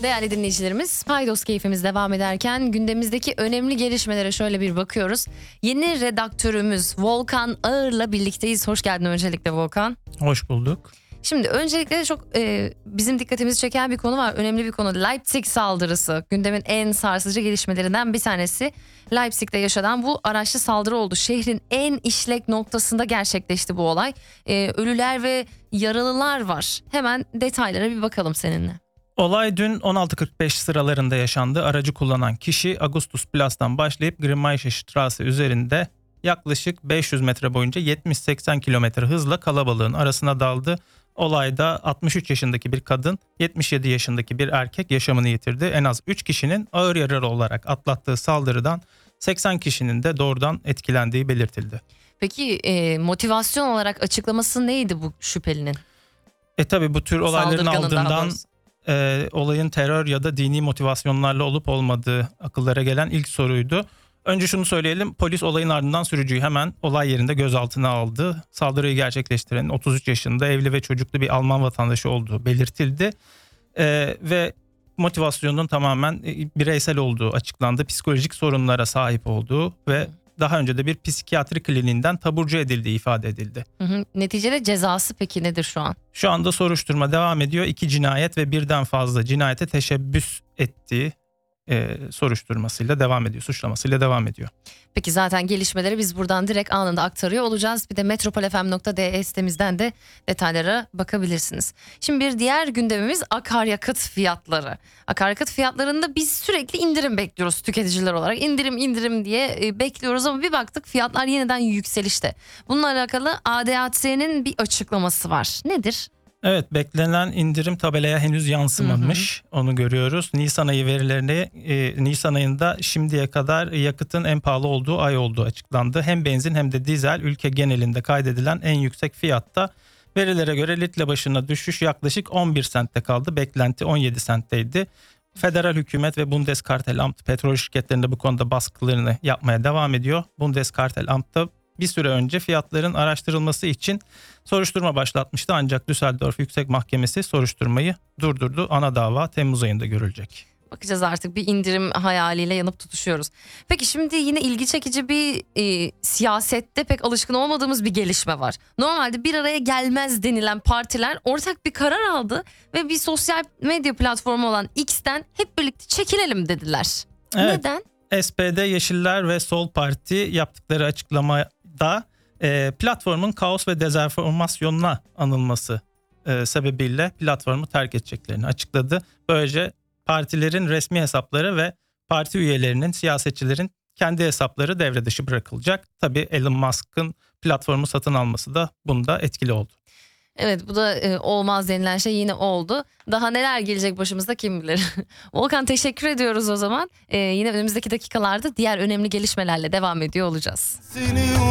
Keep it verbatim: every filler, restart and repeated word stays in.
Değerli dinleyicilerimiz, Paydos keyfimiz devam ederken gündemimizdeki önemli gelişmelere şöyle bir bakıyoruz. Yeni redaktörümüz Volkan Ağır'la birlikteyiz. Hoş geldin öncelikle Volkan. Hoş bulduk. Şimdi öncelikle çok e, bizim dikkatimizi çeken bir konu var. Önemli bir konu. Leipzig saldırısı. Gündemin en sarsıcı gelişmelerinden bir tanesi. Leipzig'te yaşanan bu araçlı saldırı oldu. Şehrin en işlek noktasında gerçekleşti bu olay. E, ölüler ve yaralılar var. Hemen detaylara bir bakalım seninle. Olay dün on altı kırk beş sıralarında yaşandı. Aracı kullanan kişi Augustusplatz'tan başlayıp Grimmaische üzerinde yaklaşık beş yüz metre boyunca yetmiş seksen kilometre hızla kalabalığın arasına daldı. Olayda altmış üç yaşındaki bir kadın, yetmiş yedi yaşındaki bir erkek yaşamını yitirdi. En az üç kişinin ağır yaralı olarak atlattığı saldırıdan seksen kişinin de doğrudan etkilendiği belirtildi. Peki e, motivasyon olarak açıklaması neydi bu şüphelinin? E tabi bu tür olayların Saldırganın daha ardından doğrusu. e, olayın terör ya da dini motivasyonlarla olup olmadığı akıllara gelen ilk soruydu. Önce şunu söyleyelim, polis olayın ardından sürücüyü hemen olay yerinde gözaltına aldı. Saldırıyı gerçekleştirenin otuz üç yaşında evli ve çocuklu bir Alman vatandaşı olduğu belirtildi. Ee, ve motivasyonun tamamen bireysel olduğu açıklandı. Psikolojik sorunlara sahip olduğu ve daha önce de bir psikiyatri kliniğinden taburcu edildiği ifade edildi. Hı hı. Neticede cezası peki nedir şu an? Şu anda soruşturma devam ediyor. İki cinayet ve birden fazla cinayete teşebbüs ettiği E, soruşturmasıyla devam ediyor, suçlamasıyla devam ediyor. Peki zaten gelişmeleri biz buradan direkt anında aktarıyor olacağız. Bir de metropol f m nokta d e sitemizden de detaylara bakabilirsiniz. Şimdi bir diğer gündemimiz akaryakıt fiyatları. Akaryakıt fiyatlarında biz sürekli indirim bekliyoruz tüketiciler olarak. İndirim indirim diye e, bekliyoruz ama bir baktık fiyatlar yeniden yükselişte. Bununla alakalı A D A T'nin bir açıklaması var. Nedir? Evet, beklenen indirim tabelaya henüz yansımamış. Hı hı. Onu görüyoruz. Nisan ayı verilerine e, Nisan ayında şimdiye kadar yakıtın en pahalı olduğu ay olduğu açıklandı. Hem benzin hem de dizel ülke genelinde kaydedilen en yüksek fiyatta. Verilere göre litre başına düşüş yaklaşık on bir sentte kaldı. Beklenti on yedi sentteydi. Federal hükümet ve Bundeskartelamt petrol şirketlerinde bu konuda baskılarını yapmaya devam ediyor. Bundeskartelamt da bir süre önce fiyatların araştırılması için soruşturma başlatmıştı, ancak Düsseldorf Yüksek Mahkemesi soruşturmayı durdurdu. Ana dava Temmuz ayında görülecek. Bakacağız, artık bir indirim hayaliyle yanıp tutuşuyoruz. Peki şimdi yine ilgi çekici bir e, siyasette pek alışkın olmadığımız bir gelişme var. Normalde bir araya gelmez denilen partiler ortak bir karar aldı ve bir sosyal medya platformu olan X'ten hep birlikte çekilelim dediler. Evet. Neden? S P D, Yeşiller ve Sol Parti yaptıkları açıklamada e, platformun kaos ve dezenformasyonla anılması e, sebebiyle platformu terk edeceklerini açıkladı. Böylece partilerin resmi hesapları ve parti üyelerinin, siyasetçilerin kendi hesapları devre dışı bırakılacak. Tabii Elon Musk'ın platformu satın alması da bunda etkili oldu. Evet, bu da e, olmaz denilen şey yine oldu. Daha neler gelecek başımızda kim bilir. Volkan, teşekkür ediyoruz o zaman. E, yine önümüzdeki dakikalarda diğer önemli gelişmelerle devam ediyor olacağız. Seni